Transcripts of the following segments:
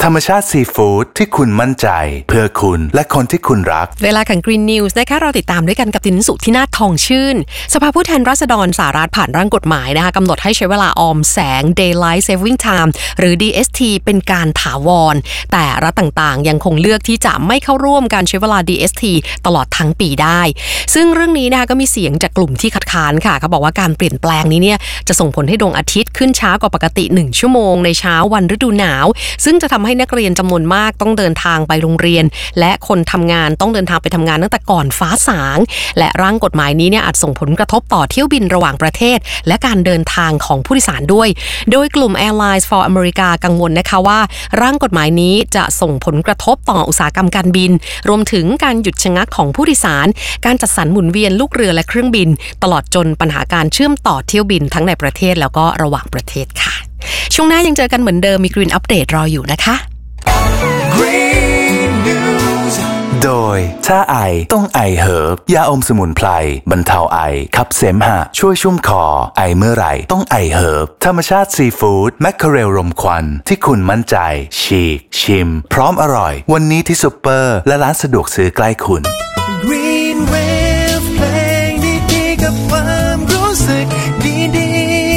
ธรรมชาติซีฟู้ดที่คุณมั่นใจเพื่อคุณและคนที่คุณรักเวลาของ Green News นะคะเราติดตามด้วยกันกับดินสุที่นาถทองชื่นสภาผู้แทนราษฎรสหรัฐผ่านร่างกฎหมายนะคะกำหนดให้ใช้เวลาออมแสง Daylight Saving Time หรือ DST เป็นการถาวรแต่รัฐต่างๆยังคงเลือกที่จะไม่เข้าร่วมการใช้เวลา DST ตลอดทั้งปีได้ซึ่งเรื่องนี้นะคะก็มีเสียงจากกลุ่มที่คัดค้านค่ะเขาบอกว่าการเปลี่ยนแปลงนี้เนี่ยจะส่งผลให้ดวงอาทิตย์ขึ้นช้ากว่าปกติ1ชั่วโมงในเช้าวันฤดูหนาวซึ่งจะทำให้นักเรียนจำนวนมากต้องเดินทางไปโรงเรียนและคนทำงานต้องเดินทางไปทำงานตั้งแต่ก่อนฟ้าสางและร่างกฎหมายนี้เนี่ยอาจส่งผลกระทบต่อเที่ยวบินระหว่างประเทศและการเดินทางของผู้โดยสารด้วยโดยกลุ่ม Airlines for America กังวลนะคะว่าร่างกฎหมายนี้จะส่งผลกระทบต่ออุตสาหกรรมการบินรวมถึงการหยุดชะงักของผู้โดยสารการจัดสรรหมุนเวียนลูกเรือและเครื่องบินตลอดจนปัญหาการเชื่อมต่อเที่ยวบินทั้งในประเทศแล้วก็ระหว่างประเทศค่ะช่วงหน้ายังเจอกันเหมือนเดิมมี Green Update รออยู่นะคะโดยถ้าไอต้องไอเฮิร์บยาอมสมุนไพรบรรเทาไอขับเสมหะช่วยชุ่มคอไอเมื่อไหร่ต้องไอเฮิร์บธรรมชาติซีฟู้ดแมคเคอเรลรมควันที่คุณมั่นใจฉีกชิมพร้อมอร่อยวันนี้ที่ซุปเปอร์และร้านสะดวกซื้อใกล้คุณ Green Wave เพลงดีๆกับความรู้สึกดี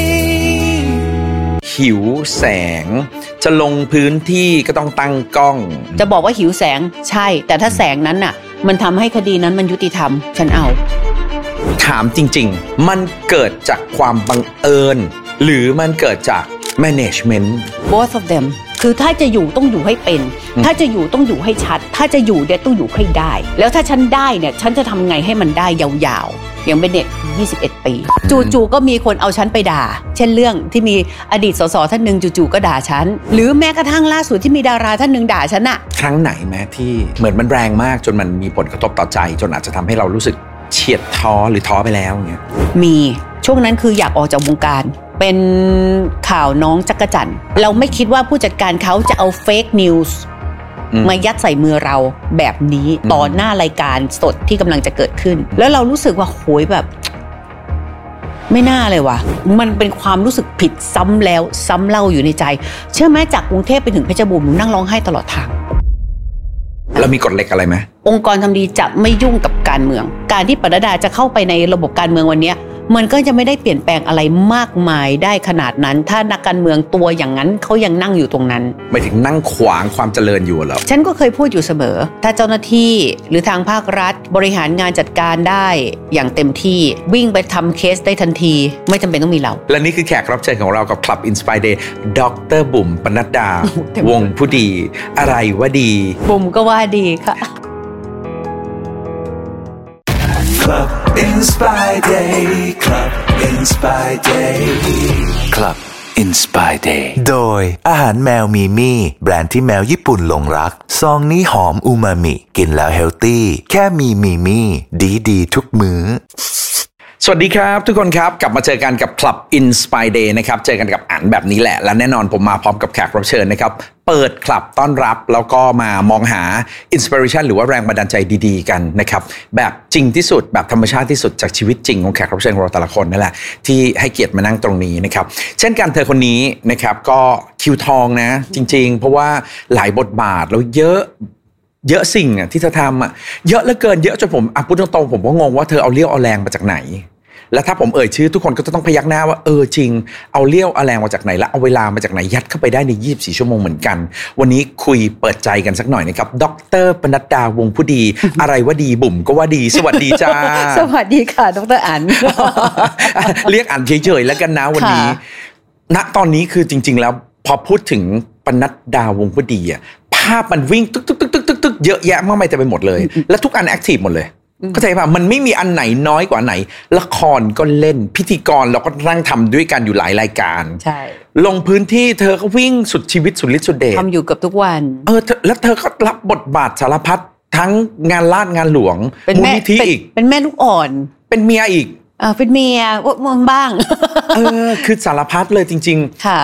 ๆหิวแสงจะลงพื้นที่ก็ต้องตั้งกล้องจะบอกว่าหิวแสงใช่แต่ถ้าแสงนั้นน่ะมันทำให้คดีนั้นมันยุติธรรมฉันเอาถามจริงๆมันเกิดจากความบังเอิญหรือมันเกิดจาก management both of them คือถ้าจะอยู่ต้องอยู่ให้เป็นถ้าจะอยู่ต้องอยู่ให้ชัดถ้าจะอยู่เนี่ยต้องอยู่ให้ได้แล้วถ้าฉันได้เนี่ยฉันจะทำไงให้มันได้ยาวๆอย่างเป็นเด็ก21 ปีจู่ๆก็มีคนเอาฉันไปด่าเช่นเรื่องที่มีอดีตสสท่านนึงจู่ๆก็ด่าฉันหรือแม้กระทั่งล่าสุดที่มีดาราท่านนึงด่าฉันอะครั้งไหนแม้ที่เหมือนมันแรงมากจนมันมีผลกระทบต่อใจจนอาจจะทำให้เรารู้สึกเฉียดท้อหรือท้อไปแล้วเงี้ยมีช่วงนั้นคืออยากออกจากวงการเป็นข่าวน้องจักรจั่นเราไม่คิดว่าผู้จัดการเขาจะเอาเฟกนิวส์มายัดใส่มือเราแบบนี้ต่อหน้ารายการสดที่กำลังจะเกิดขึ้นแล้วเรารู้สึกว่าโหยแบบไม่น่าเลยว่ะมันเป็นความรู้สึกผิดซ้ำแล้วซ้ำเล่าอยู่ในใจเชื่อไหมจากกรุงเทพไปถึงเพชรบูรณ์นั่งร้องไห้ตลอดทางแล้วมีกฎเหล็กอะไรไหมองค์กรทำดีจะไม่ยุ่งกับการเมืองการที่ปนัดดาจะเข้าไปในระบบการเมืองวันนี้มันก็จะไม่ได้เปลี่ยนแปลงอะไรมากมายได้ขนาดนั้นถ้านักการเมืองตัวอย่างนั้นเขายังนั่งอยู่ตรงนั้นไม่ถึงนั่งขวางความเจริญอยู่หรอฉันก็เคยพูดอยู่เสมอถ้าเจ้าหน้าที่หรือทางภาครัฐบริหารงานจัดการได้อย่างเต็มที่วิ่งไปทำเคสได้ทันทีไม่จำเป็นต้องมีเราและนี่คือแขกรับเชิญของเรากับ Club Inspire Day ดร.บุ๋มปนัดดาวงผู้ดีอะไรว่าดีบุ๋มก็ว่าดีค่ะ Club Inspire Day Club Inspire Day Club Inspire Day โดยอาหารแมวมีมี่แบรนด์ที่แมวญี่ปุ่นหลงรักซองนี้หอมอูมามิกินแล้วเฮลตี้แค่มีมี่ดีทุกมื้อสวัสดีครับทุกคนครับกลับมาเจอกันกับ Club Inspire Day นะครับเจอกันกับอั๋นแบบนี้แหละและแน่นอนผมมาพร้อมกับแขกรับเชิญนะครับเปิดคลับต้อนรับแล้วก็มามองหา Inspiration หรือว่าแรงบันดาลใจดีๆกันนะครับแบบจริงที่สุดแบบธรรมชาติที่สุดจากชีวิตจริงของแขกรับเชิญของเราแต่ละคนนั่นแหละที่ให้เกียรติมานั่งตรงนี้นะครับเช่นกันเธอคนนี้นะครับก็คิวทองนะจริงๆเพราะว่าหลายบทบาทแล้วเยอะสิ่งที่เธอทำเยอะเหลือเกินเยอะจนผมพูดตรงๆผมก็งงว่าเธอเอาเลี้ยวเอาแรงมาจากไหนแล้วถ้าผมเอ่ยชื่อทุกคนก็จะต้องพยักหน้าว่าจริงเอาเลี้ยวเอาแรงมาจากไหนและเอาเวลามาจากไหนยัดเข้าไปได้ใน24ชั่วโมงเหมือนกันวันนี้คุยเปิดใจกันสักหน่อยนะครับดร.ปนัดดาวงผู้ดีอะไรว่าดีบุ๋มก็ว่าดีสวัสดีจ้าสวัสดีค่ะดร.อั๋นเรียกอั๋นเฉยๆแล้วกันนะวันนี้ณตอนนี้คือจริงๆแล้วพอพูดถึงปนัดดาวงผู้ดีอะภาพมันวิ่งตึกเยอะแยะมากมายแต่ไปหมดเลยและทุกอันแอคทีฟหมดเลยเข้าใจป่ะมันไม่มีอันไหนน้อยกว่าไหนละครก็เล่นพิธีกรเราก็นั่งทำด้วยกันอยู่หลายรายการใช่ลงพื้นที่เธอก็วิ่งสุดชีวิตสุดฤทธิ์สุดเดชทำอยู่กับทุกวันแล้วเธอก็รับบทบาทสารพัดทั้งงานลาดงานหลวงมูลนิธิอีกเป็นแม่ลูกอ่อนเป็นเมียอีกเป็นเมียว่างบ้างคือสารพัดเลยจริงๆค่ะ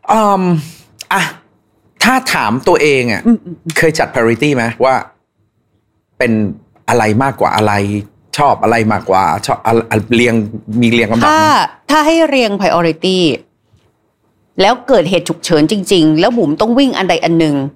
ถ้าถามตัวเองอ่ะเคยจัด priority ไหมว่าเป็นอะไรมากกว่าอะไรชอบอะไรมากกว่าชอบเรียงลำดับถ้าให้เรียง priority แล้วเกิดเหตุฉุกเฉินจริงๆแล้วบุ๋มต้องวิ่งอันใดอันหนึ่ง